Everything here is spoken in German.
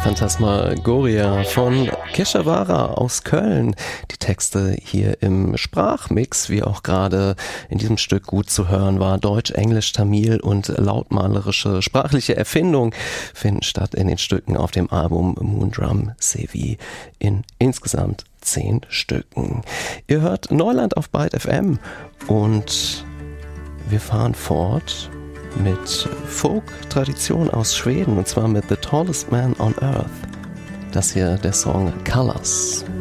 Phantasmagoria von Keshavara aus Köln. Die Texte hier im Sprachmix, wie auch gerade in diesem Stück gut zu hören war. Deutsch, Englisch, Tamil und lautmalerische sprachliche Erfindung finden statt in den Stücken auf dem Album Moondrum Sevi in insgesamt 10 Stücken. Ihr hört Neuland auf Byte FM und wir fahren fort mit Folk-Tradition aus Schweden, und zwar mit The Tallest Man on Earth. Das hier der Song Colors.